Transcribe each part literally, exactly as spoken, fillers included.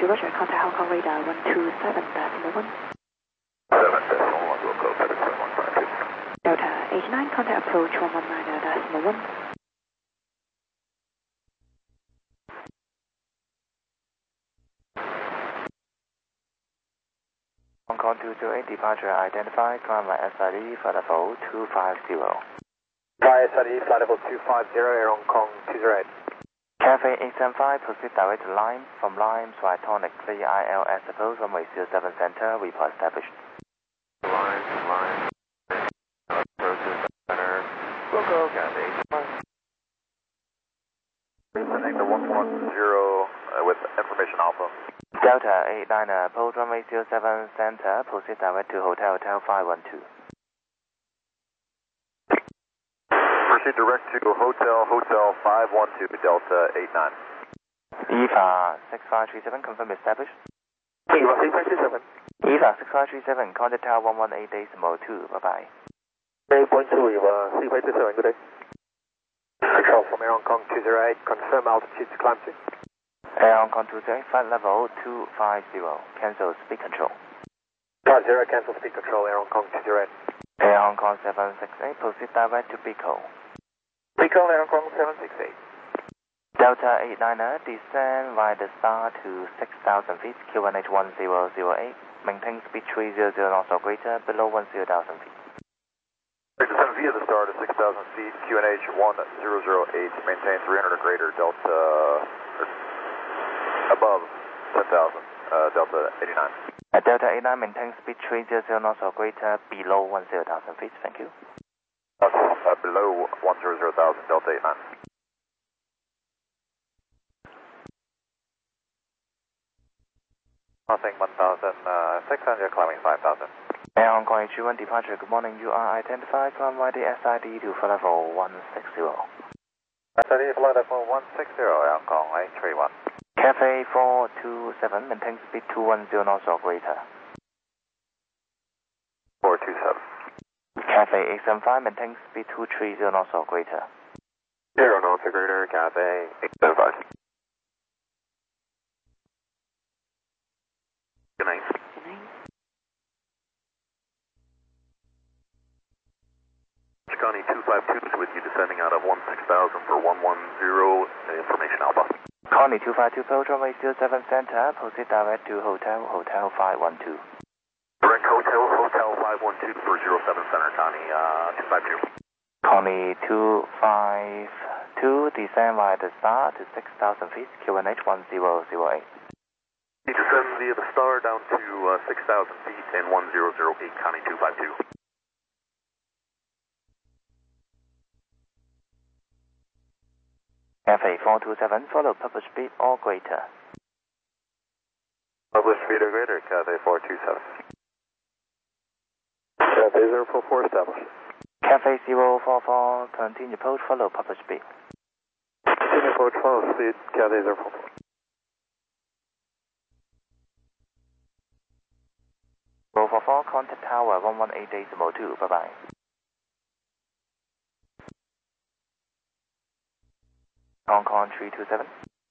two, Roger, contact Hong Kong radar one two seven decimal one. seven decimal one, local, FedEx one five two. Delta eighty-nine, contact approach one one nine decimal one. Hong Kong two zero eight, departure identified, climb by S I D, flight level two five zero. Fly S I D, flight level two five zero, Air Hong Kong two zero eight. Cafe eight seven five, proceed direct to Lime, from Lime, Switonic, clear I L S suppose, runway zero seven center, report established. Line, line, approaches center, local, Cafe eight seven five. Sending to one one zero uh, with information Alpha. Delta eight nine, approach runway zero seven center, proceed direct to Hotel Hotel five one two. Proceed direct to Hotel Hotel five one two, Delta eight nine. E V A six five three seven, confirm established. E V A six five three seven. E V A six five three seven, contact tower one one eight decimal two, bye bye. eight point two, E V A six five three seven, good day. Control from Air Hong Kong two zero eight, confirm altitude to climb to. Air Hong Kong two zero eight, flight level two five zero, cancel speed control. five zero, cancel speed control, Air Hong Kong two zero eight. Air Hong Kong seven six eight, proceed direct to Pico. Pico, Air Hong Kong seven six eight. Delta eight nine, descend via the star to six thousand feet, Q N H one zero zero eight, maintain speed three hundred knots or greater, below one zero thousand feet. Descend via the star to six thousand feet, Q N H one zero zero eight, maintain three hundred or greater, Delta, uh, above ten thousand, uh, Delta eighty-nine. At Delta eight nine, maintain speed three hundred knots or greater, below one zero thousand feet, thank you. Uh, uh, below one hundred thousand, Delta eight nine. Nothing one thousand six hundred, climbing five thousand. Air Hong Kong H one, departure, good morning, you are identified, climb by the S I D to flight level one six zero. S I D, flight level one six zero, Air Hong Kong eight three one. Cafe four two seven, maintain speed two hundred knots or greater. four two seven. Cafe eight seven five, maintain speed two three zero knots or greater. Zero knots or greater, Cafe eight seven five. Good night. Good night. Chicani two five two is with you, descending out of one six thousand for one one zero, information Alpha. Connie two five two, approach runway zero seven center, proceed direct to Hotel Hotel five one two. Direct Hotel Hotel five one two for zero seven center, Connie uh, two five two. Connie two five two, descend via the star to six thousand feet, Q N H one zero zero eight. You descend via the star down to uh, six thousand feet and one zero zero eight, Connie two five two. Cafe four two seven, follow public speed or greater. Public speed or greater, Cafe four two seven. Cafe zero four four established. Cafe zero four four, continue approach, follow public speed. Continue approach, follow speed, Cafe zero four four. zero four four, contact tower one one eight decimal two, bye bye. Hong Kong three two seven.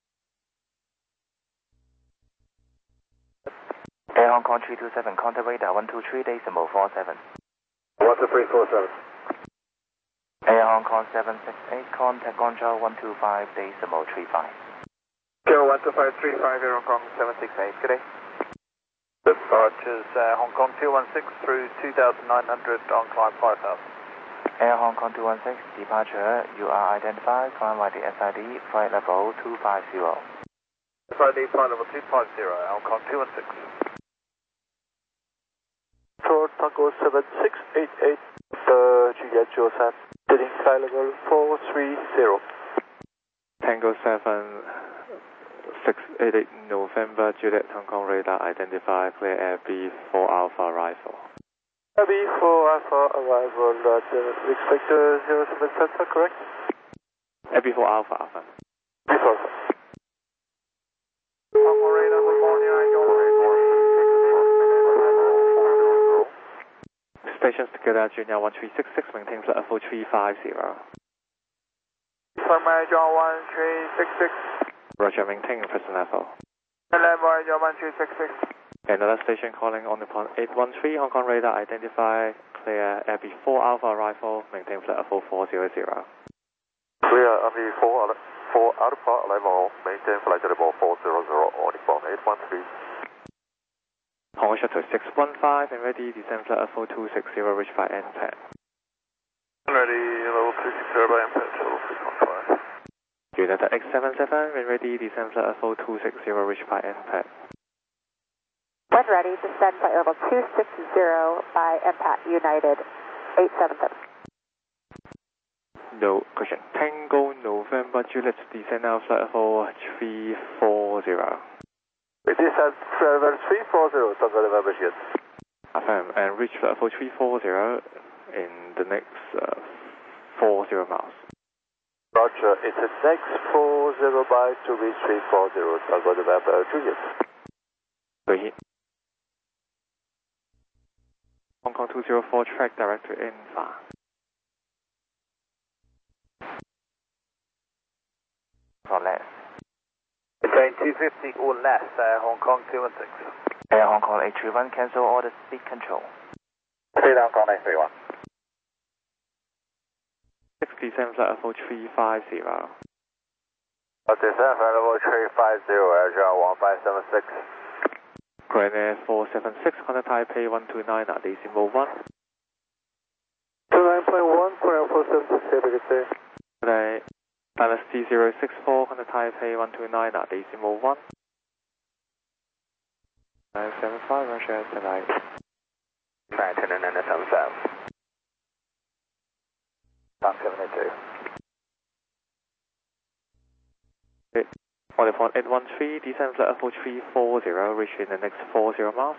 Air Hong Kong three two seven, contact radar one two three decimal four seven. one two three four seven. Air Hong Kong seven six eight, contact Guangzhou one two five decimal three five. Kilo one two five three five, Air Hong Kong seven six eight, good day. Departures uh, Hong Kong two one six through two thousand nine hundred on climb five thousand. Air Hong Kong two one six, departure, you are identified, climb by the S I D, flight level two five zero. S I D, flight level two five zero, Hong Kong two one six. Tour Tango seven six eight eight, the Juliet Joseph, heading flight level four three zero. Tango seven six eight eight, November, Juliet Hong Kong radar identified, clear air B four Alpha arrival. B four Alpha arrival at the expected zero seven center, correct? B four Alpha Alpha. B four Alpha. Hong Kong radar, good morning, Stations together, Junior one three six six, maintain flight level three five zero. From John one three six six. Roger, maintain present level. Landmark, you're one two six six. Another station calling on the pond eight one three, Hong Kong radar identify, clear Air B four Alpha arrival, maintain flight level four zero zero. Clear Air B four, four Alpha arrival, maintain flight level four zero zero, on the pond eight one three. Hong Kong Shuttle six one five and ready, descend flight level two six zero, reach by N PAD. Ready, level two six zero by M P A D, shuttle six one five. United X seven seven, when ready, descend flight level two six zero, reach by N PAD. When ready, descend flight level two six zero by M P A D, United eight seven seven. No question. Tango November Juliet, descend now flight level three four zero. It is at seven three four zero, Tango November Juliet. Affirm, and reach flight level three four zero in the next uh, four zero miles. Roger, it's at next four zero by to reach three four zero, Tango November Juliet. Reheat. Hong Kong two zero four, track direct to Infa. For less. Maintain two fifty or less, uh, Hong Kong two one six. Air Hong Kong eight three one, cancel order speed control. Speed Hong Kong eight three one. six descend flight level three five zero. Descend flight level three five zero, Air one five seven six. Grand Air four seven six, Honda Taipei one two nine, decimal one. two nine point one, Grand four seven six, have a good day. Today, Dynasty zero six four, Honda Taipei one two nine, decimal one. nine seven five, Russia, tonight. nine ten and nine seven five. one seven eight two. On the point eight one three, descend flight level three four zero, reach in the next four zero miles.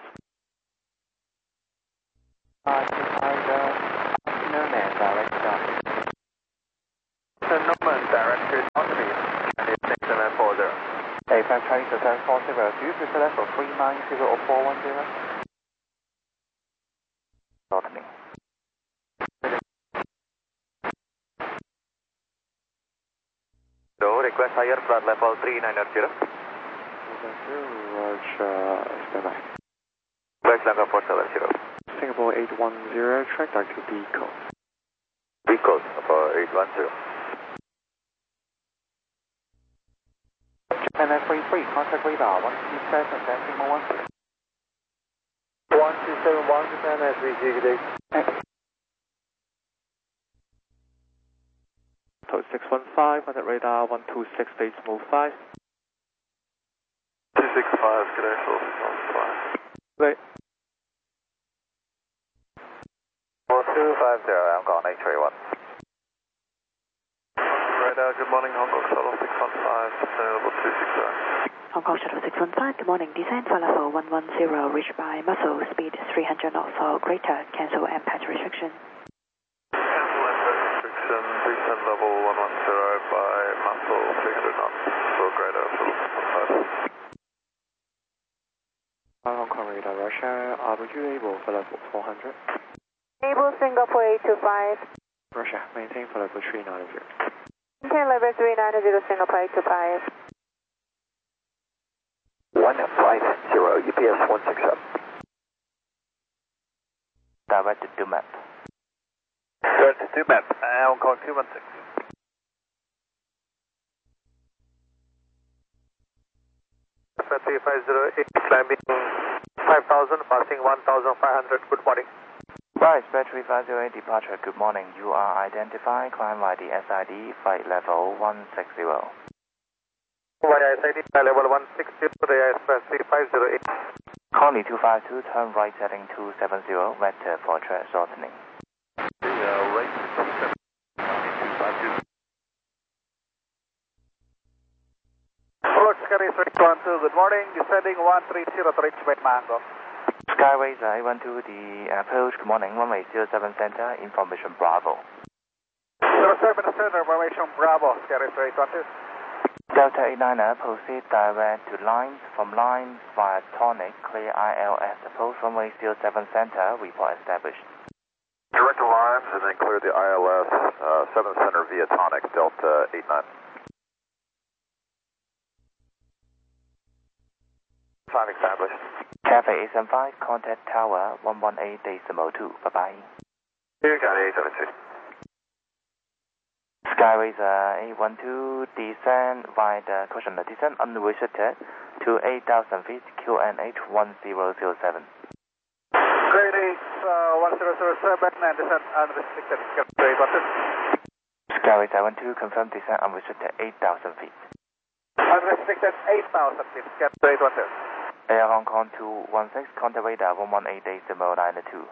Afternoon and direct down. So number direct to Taipei, six seven four zero. A five train to seven four zero, do you prefer that for three nine zero or four one zero? Shortening. So, request higher flight level three nine zero. Roger, stand by. West Lanka four seven zero. Singapore eight one zero, track direct to Beacon. Beacon for eight one zero. Japan Air three three, contact radar one two seven, decimal one. one two seven one, Japan Air three three, good day. Total six one five, contact radar one two six, decimal five. two six five, good day, four six one five. Right. four two five zero, Hong Kong eight three one. Radar, good morning, Hong Kong Shuttle six one five, sustainable two six zero. Hong Kong Shuttle six one five, good morning. Descend flight level one one zero, reach by Muscle, speed three hundred knots or greater. Cancel M P A D restriction. Cancel M P A D restriction, descend level one one zero by muscle three hundred knots, or greater, shuttle six one five. Hong Kong radar, Russia, are you able for level four hundred? Able Singapore eight two five. Russia, maintain for level three nine zero. Maintain level three nine zero, Singapore eight two five. one five zero, U P S one six seven. Direct to Dumap. Direct to Dumap, uh, Hong Kong two one six. three five zero eight, climbing five thousand, passing one thousand five hundred, good morning. Rise, battery five zero eight departure, good morning. You are identified, climb by the S I D, flight level one six zero. Via S I D, flight level one six zero, the Express three five zero eight. Connie two five two, turn right heading two seven zero, vector for track shortening. The uh, right to two seven, two five two. Approach Skyrace three one two, good morning, descending one three zero to reach West Mango. Skyways I one two, the approach, good morning, runway zero seven center, information Bravo. zero seven center, information Bravo, Skyrace three one two. Delta eight niner, proceed direct to lines, from lines via Tonic, clear I L S, approach runway zero seven center, report established. Direct to lines and then clear the I L S uh, seven center via Tonic, Delta eight nine. Time established. Cafe eight seven five, contact tower one one eight decimal two. Bye bye. Here, got eight seven six. Skyways eight one two, descend via the caution descent unrestricted to eight thousand feet, Q N H one zero zero seven. Grade eight, uh, one zero zero seven, and descent unrestricted, grade one two. Skyways eight one two, confirm descent unrestricted eight thousand feet. Unrestricted eight thousand feet, grade one two. Air Hong Kong two one six, contact radar one one eight decimal nine two.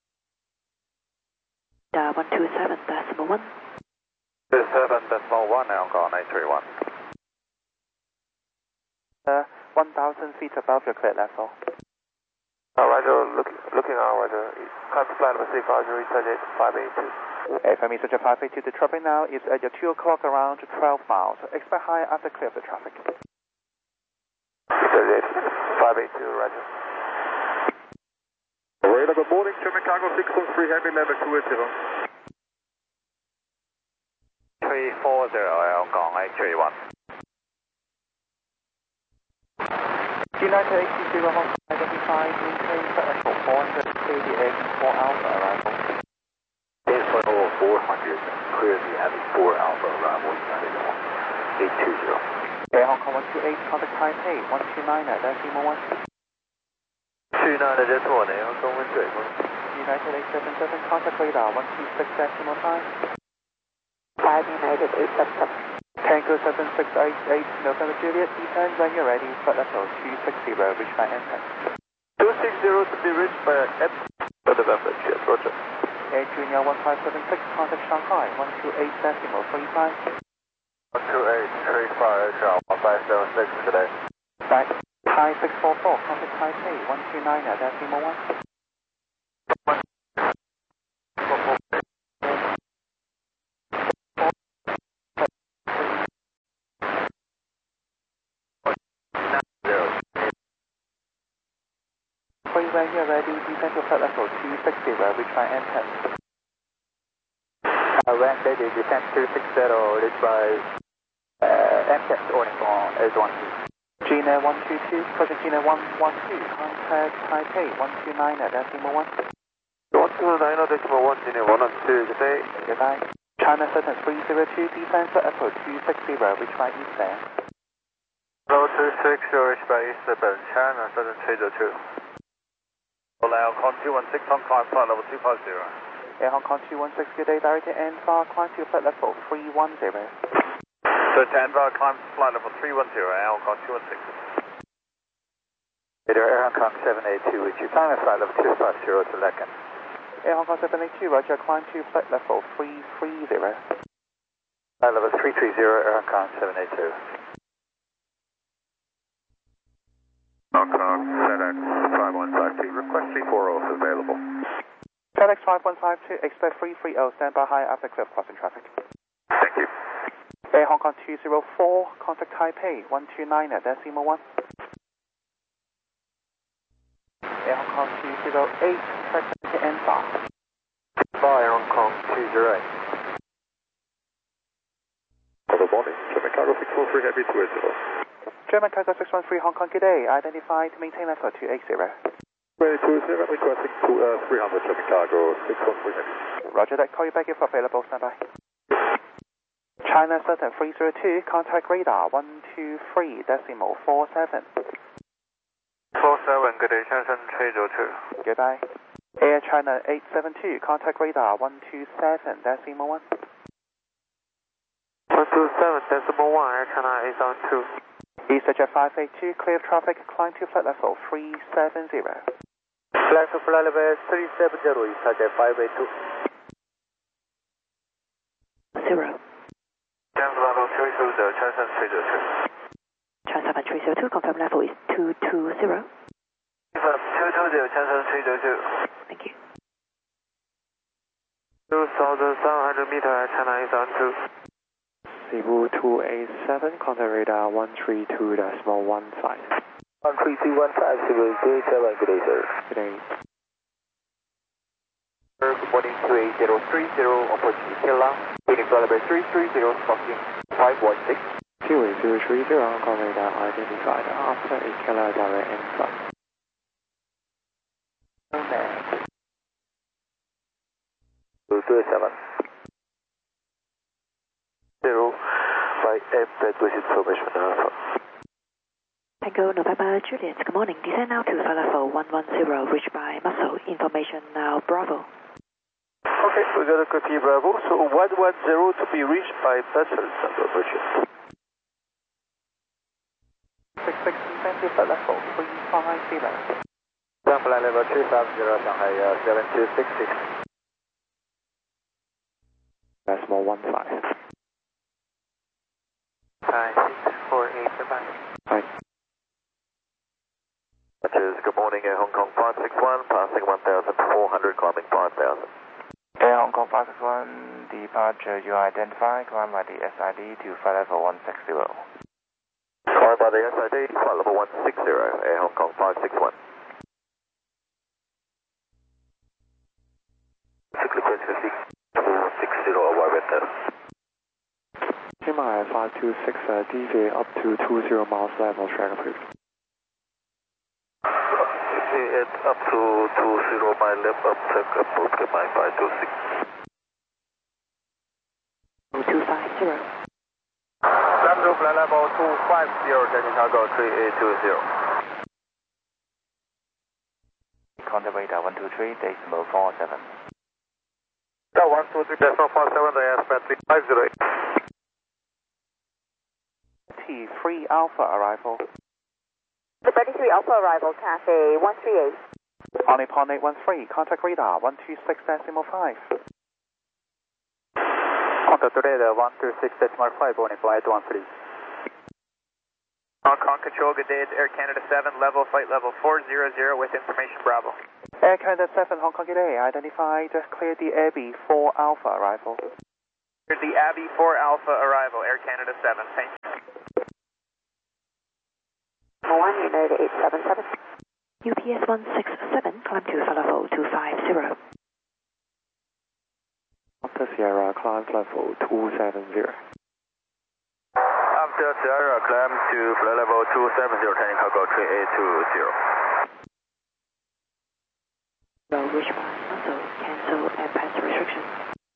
Uh, one two seven decimal one. two seven decimal one, Air Hong Kong eight three one. Uh, one thousand feet above your clear level. Uh, Roger, look, looking on, Roger. Climb to flight level C five zero, reset it five eight two. F M E Searcher five eight two, the traffic now is at your two o'clock around twelve miles. Expect higher after clear of the traffic. Reset it five eight two, Roger. Radar, good morning, German Cargo six one three, heavy level two eight zero. three four zero, Air Hong Kong eight three one. United eight two zero Hong Kong identified maintain technical four thirty-eight four Alpha arrival. Base level four hundred, clear the heavy four Alpha arrival, United eight two zero. Air Hong Kong one two eight, contact Taipei one two nine at decimal one. two nine decimal one, Air Hong Kong one three one. United eight seven seven, contact radar one two six decimal five. five United eight seven seven. Tango seven six eight eight, November Juliet, descend when you're ready, flight level two six zero, reach by entrance. two six zero to be reached by at November Juliet, Roger. Air Junior one five seven six, contact Shanghai one two eight decimal three five. one two eight three five, one five seven six today. Back, Thai six four four, contact Taipei one two nine at decimal one. When you're ready, descend to flight level two six zero, reach by entrance. Uh, when ready, descend two six zero, reach by uh, entrance, ordering on S one two. Gina one two two, project Gina one one two, contact Taipei one two nine at decimal one. one two nine decimal one, Gina one two, good day. Goodbye. China Southern three zero two, descend flight level two six zero, reach by Eastern. Hello, two six zero, reach by Eastern, China Southern three zero two. Air Hong Kong two one six, on climb flight level two five zero. Air Hong Kong two one six, good day, direct to Anvar, climb to flight level three one zero. So to Anvar, climb flight level three one zero, Air Hong Kong two one six. Air Hong Kong seven eight two, with you, climb flight level two five zero to Lecken. Air Hong Kong seven eight two, Roger, climb to flight level three three zero. Flight level three three zero, Air Hong Kong seven eight two. Hong Kong, FedEx five one five two, request three four zero is available. FedEx five one five two, expect three three zero, stand by high after clear of crossing traffic. Thank you. Air Hong Kong two zero four, contact Taipei one two nine at decimal one. Air Hong Kong two zero eight, second to Anvar. Bye, Air Hong Kong two zero eight. Good morning, German Cargo six four three, heavy two eight zero. German Cargo six one three, Hong Kong, good day, identified, maintain level two eight zero. Ready two eight zero, requesting to, uh, three hundred, German Cargo six one three, heavy. Roger that, call you back if available, stand by. China Southern three zero two, contact radar one two three decimal four seven. four seven, good day, Shenzhen three zero two. Goodbye. Air China eight seven two, contact radar one two seven decimal one. one two seven decimal one, Air China eight seven two. EasterJet five eight two, clear of traffic, climb to flight level three seven zero. Flight to flight level three seven zero, EasterJet five eight two. Zero. Channel level three two zero, Shenzhen three zero two. China three zero two, confirm level is two two zero. two two zero, Shenzhen three zero two. Thank you. two thousand seven hundred meters, Air China eight seven two. Cebu two eight seven, contact radar one three two decimal one five. one three two one five, Cebu two eight seven, good day, sir. Good day. Good morning, two eight zero three zero, opportunity Killa. Unit level three three zero, crossing five one six. Kiwi zero three zero Hong Kong radar identified after a killer direct influx. two two seven. Zero five eight bed with information alpha. Tango November Juliet, good morning. Descend now to Flight level one one zero, reached by Muscle. Information now Bravo. Okay, we got a copy Bravo. So one one zero to be reached by Muscle, Tango Bridget. six six, descend to Flight level three five zero. Flight level three five zero, Shanghai uh, seven two six six. Decimal one five. Five six four eight, goodbye. Hi. Cheers, good morning, Air Hong Kong five six one, passing one thousand four hundred, climbing five thousand. Air Hong Kong five six one, departure you identify, climb by the S I D to flight level one six zero. Climb by the S I D, flight level one six zero, Air Hong Kong five six one. four six zero, arrive at there. T-Mile five two six, uh, deviate up to two zero miles level, track approved. It's up to two zero mile left, up check approved, goodbye, five two six. two five zero. Climb to flight level two five zero, taking cargo three eight two zero. Contact radar one two three, decimal four seven. Yeah, one two three, decimal four seven, the airspan three five zero eight. T three Alpha arrival. The thirty-three Alpha arrival, Cathay one three eight. On a Pond eight one three, contact radar one two six decimal five. Contact today, the one two six decimal five, boarding flight one three. Hong Kong Control, good day, it's Air Canada seven, level, flight level four zero zero with information Bravo. Air Canada seven, Hong Kong, good day, identified, clear the Abbey four Alpha arrival. Here's the Abbey four Alpha arrival, Air Canada seven, thank you. one, United eight seven seven. U P S one six seven, climb to Flight level two five zero. After Sierra, climb level two seven zero. After Sierra, climb to flight level two seven zero, taking cargo three eight two zero. No, reach by Muscle, cancel and pass restrictions.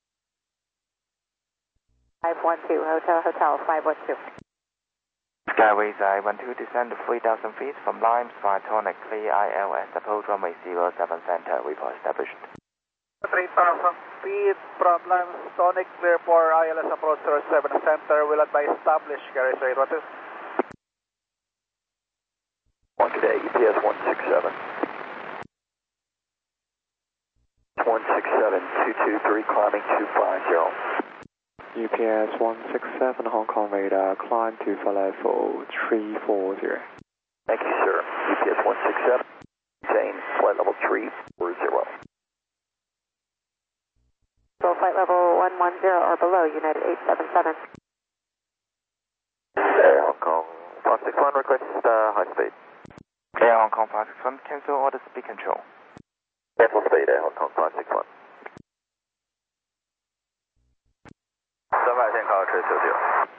five one two, Hotel Hotel five one two. Skyways I one two, descend to three thousand feet from Limes via Tonic, clear I L S, approach runway zero seven center, report established. three thousand feet, problems, Tonic clear for I L S approach zero seven center, will advise established, carry straight one two. One today, U P S one six seven. one six seven, two two three, climbing two five zero. U P S one six seven Hong Kong radar, climb to flight level three four zero. Thank you, sir. U P S one six seven, same, flight level three four zero. So flight level one one zero or below, United eight seven seven. Air Hong Kong five six one, request uh, high speed. Air Hong Kong five six one, cancel order speed control. Cancel speed, Air Hong Kong five six one. Standby, ten car, three two zero.